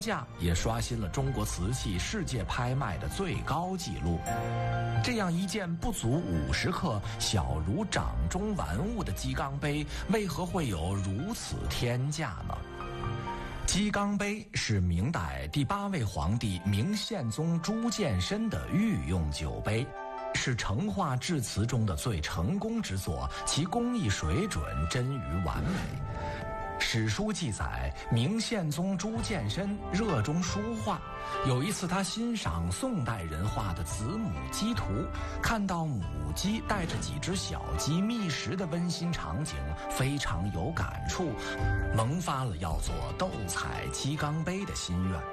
价也刷新了中国瓷器世界拍卖的最高纪录。这样一件不足50克、小如掌中玩物的鸡缸杯，为何会有如此天价呢？鸡缸杯是明代第8位皇帝明宪宗朱见深的御用酒杯，是成化制瓷中的最成功之作，其工艺水准臻于完美。史书记载，明宪宗朱见深热衷书画，有一次他欣赏宋代人画的子母鸡图，看到母鸡带着几只小鸡觅食的温馨场景，非常有感触，萌发了要做斗彩鸡缸杯的心愿。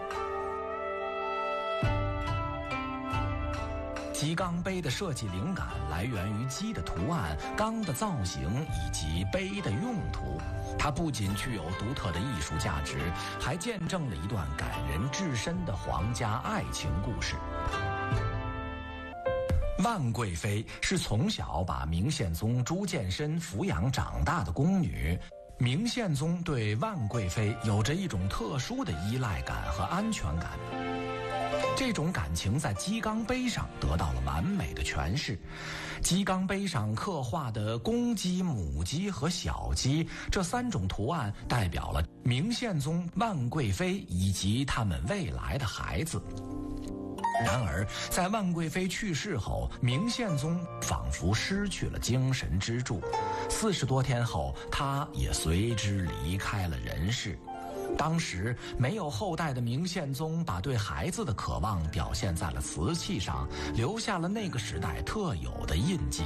鸡缸杯的设计灵感来源于鸡的图案、缸的造型以及杯的用途。它不仅具有独特的艺术价值，还见证了一段感人至深的皇家爱情故事。万贵妃是从小把明宪宗朱见深抚养长大的宫女，明宪宗对万贵妃有着一种特殊的依赖感和安全感。这种感情在鸡缸杯上得到了完美的诠释。鸡缸杯上刻画的公鸡、母鸡和小鸡这3种图案，代表了明宪宗、万贵妃以及他们未来的孩子。然而，在万贵妃去世后，明宪宗仿佛失去了精神支柱，40多天后，他也随之离开了人世。当时没有后代的明宪宗把对孩子的渴望表现在了瓷器上，留下了那个时代特有的印记。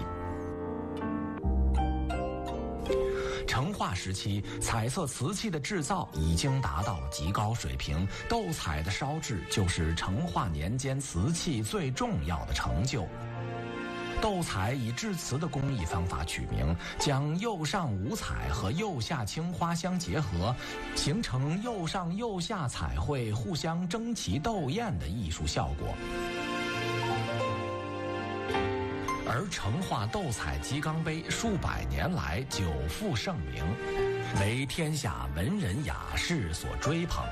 成化时期，彩色瓷器的制造已经达到了极高水平，斗彩的烧制就是成化年间瓷器最重要的成就。斗彩以制瓷的工艺方法取名，将釉上五彩和釉下青花相结合，形成釉上釉下彩绘互相争奇斗艳的艺术效果。而成化斗彩鸡缸杯数百年来久负盛名，为天下文人雅士所追捧。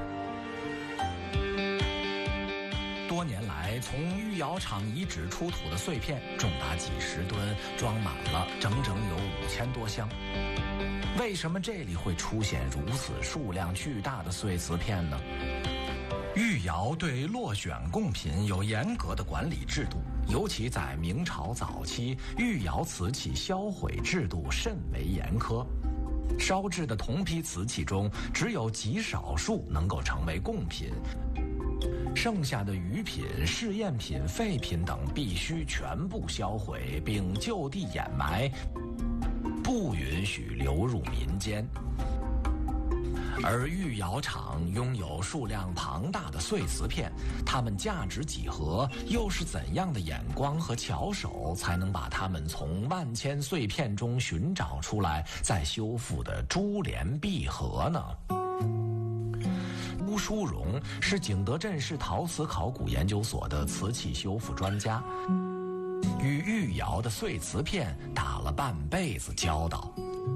多年来，从御窑厂遗址出土的碎片重达几十吨，装满了整整有5000多箱。为什么这里会出现如此数量巨大的碎瓷片呢？御窑对落选贡品有严格的管理制度，尤其在明朝早期，御窑瓷器销毁制度甚为严苛。烧制的铜坯瓷器中，只有极少数能够成为贡品。剩下的余品、试验品、废品等必须全部销毁，并就地掩埋，不允许流入民间。而御窑厂拥有数量庞大的碎瓷片，它们价值几何？又是怎样的眼光和巧手，才能把它们从万千碎片中寻找出来，再修复的珠联璧合呢？邬淑荣是景德镇市陶瓷考古研究所的瓷器修复专家，与御窑的碎瓷片打了半辈子交道。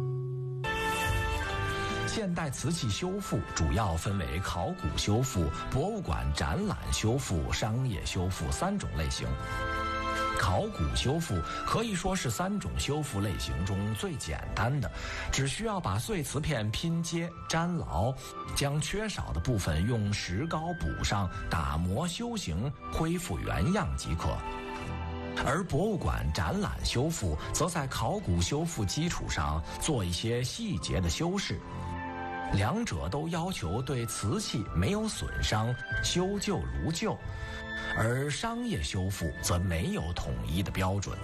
现代瓷器修复主要分为考古修复、博物馆展览修复、商业修复3种类型。考古修复可以说是3种修复类型中最简单的，只需要把碎瓷片拼接、粘牢，将缺少的部分用石膏补上，打磨修形，恢复原样即可。而博物馆展览修复则在考古修复基础上做一些细节的修饰，两者都要求对瓷器没有损伤，修旧如旧。而商业修复则没有统一的标准。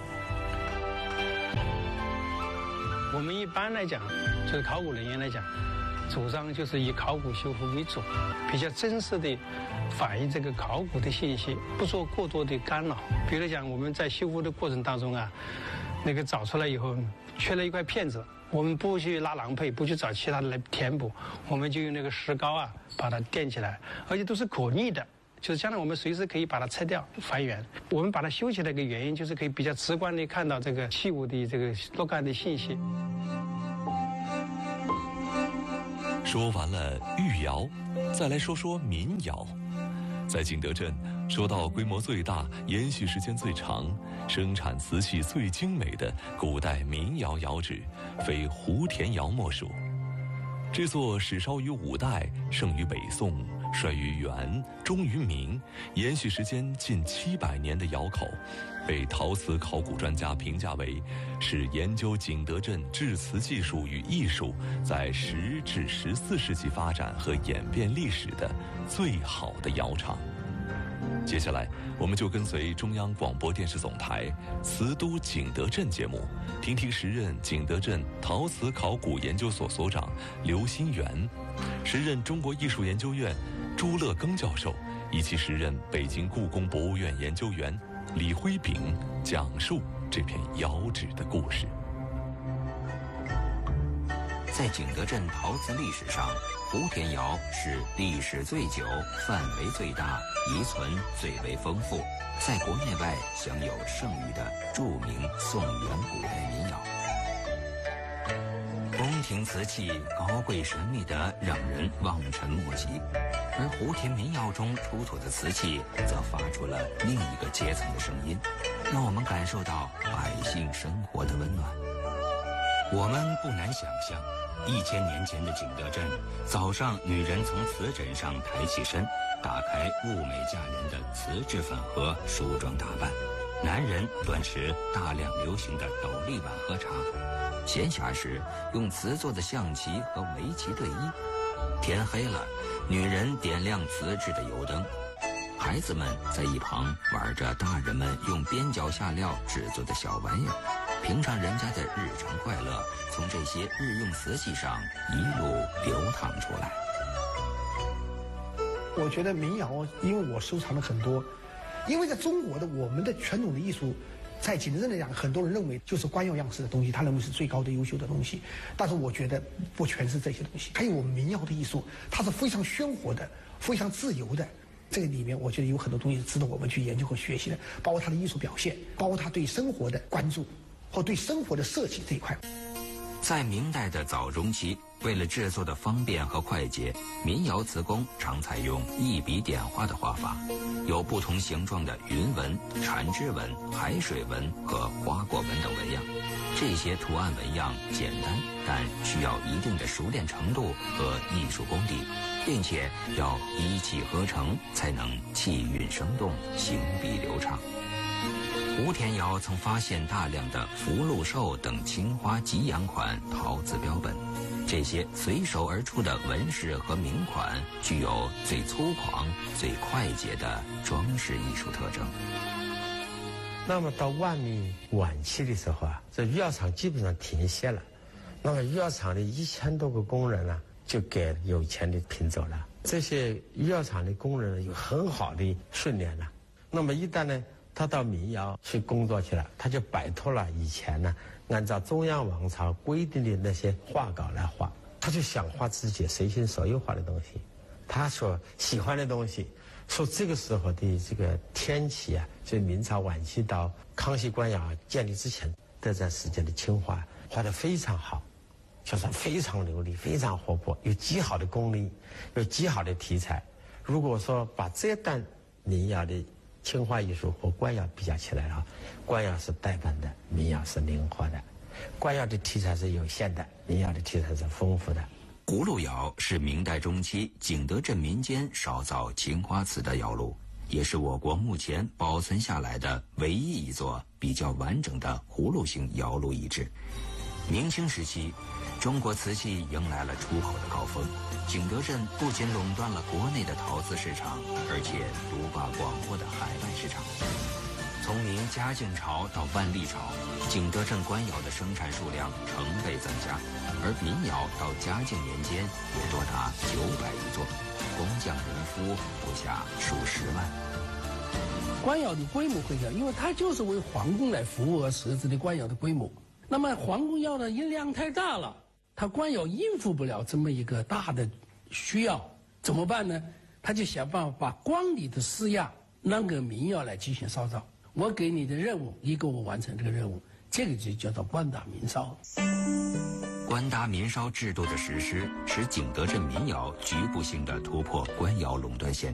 我们一般来讲，就是考古人员来讲，主张就是以考古修复为主，比较真实的反映这个考古的信息，不做过多的干扰。比如讲，我们在修复的过程当中啊，那个找出来以后缺了一块片子，我们不去拉囊配，不去找其他的来填补，我们就用那个石膏啊把它垫起来，而且都是可逆的。就是将来我们随时可以把它拆掉还原。我们把它修起来的原因就是可以比较直观地看到这个器物的这个若干的信息。 说说完了御窑，再来说说民窑。在景德镇，说到规模最大、延续时间最长、生产瓷器最精美的古代民窑窑址，非胡田窑莫属。这座始烧于5代，盛于北宋，衰于元，终于明，延续时间近700年的窑口，被陶瓷考古专家评价为是研究景德镇制瓷技术与艺术在10至14世纪发展和演变历史的最好的窑厂。接下来，我们就跟随中央广播电视总台瓷都景德镇节目，听听时任景德镇陶瓷考古研究所所长刘新元，时任中国艺术研究院朱乐庚教授，以及时任北京故宫博物院研究员李辉炳讲述这片窑址的故事。 在景德镇陶瓷历史上，胡田窑是历史最久、范围最大、遗存最为丰富，在国内外享有盛誉的著名宋元古代民窑。宫廷瓷器高贵神秘的让人望尘莫及，而胡田民窑中出土的瓷器则发出了另一个阶层的声音，让我们感受到百姓生活的温暖。我们不难想象，1000年前的景德镇，早上女人从瓷枕上抬起身，打开物美价廉的瓷制粉盒，梳妆打扮；男人端持大量流行的斗笠碗喝茶。闲暇时，用瓷做的象棋和围棋对弈。天黑了，女人点亮瓷制的油灯，孩子们在一旁玩着大人们用边角下料制作的小玩意儿。平常人家的日常快乐，从这些日用瓷器上一路流淌出来。 我觉得民窑，因为我收藏了很多，因为在中国的我们的传统的艺术，在景德镇来讲，很多人认为就是官窑样式的东西，他认为是最高的优秀的东西。但是我觉得不全是这些东西，还有我们民窑的艺术，它是非常鲜活的，非常自由的。这个里面我觉得有很多东西值得我们去研究和学习的，包括它的艺术表现，包括它对生活的关注和对生活的设计这一块。 在明代的早中期，为了制作的方便和快捷，民窑瓷工常采用一笔点画的画法，有不同形状的云纹、缠枝纹、海水纹和花果纹等纹样。这些图案纹样简单，但需要一定的熟练程度和艺术功底，并且要一气呵成，才能气韵生动，行笔流畅。胡田窑曾发现大量的福禄寿等青花吉阳款陶瓷标本，这些随手而出的纹饰和名款具有最粗犷、最快捷的装饰艺术特征。 那么到万历晚期的时候啊，这御窑厂基本上停歇了，那么御窑厂的1000多个工人呢，就给有钱的聘走了。这些御窑厂的工人有很好的训练了，那么一旦呢，他到民窑去工作去了，他就摆脱了以前呢按照中央王朝规定的那些画稿来画，他就想画自己随心所欲画的东西，他所喜欢的东西。说这个时候的这个天启啊，就明朝晚期到康熙官窑建立之前这段时间的青花画得非常好，就是非常流利，非常活泼，有极好的功力，有极好的题材。如果说把这段民窑的青花艺术和官窑比较起来啊，官窑是呆板的，民窑是灵活的。官窑的题材是有限的，民窑的题材是丰富的。 葫芦窑是明代中期景德镇民间烧造青花瓷的窑炉，也是我国目前保存下来的唯一一座比较完整的葫芦形窑炉遗址。明清时期，中国瓷器迎来了出口的高峰，景德镇不仅垄断了国内的陶瓷市场，而且独霸广阔的海外市场。从明嘉靖朝到万历朝，景德镇官窑的生产数量成倍增加，而民窑到嘉靖年间也多达900余座，工匠人夫不下数十万。 官窑的规模会小，因为它就是为皇宫来服务而设置的官窑的规模。那么皇宫窑的音量太大了，它官窑应付不了这么一个大的需要，怎么办呢？他就想办法把光里的施压让给民窑来进行烧造。我给你的任务，你给我完成这个任务， 这个就叫做官大民少。 官大民少制度的实施，使景德镇民谣局部性的突破官窑垄断限制。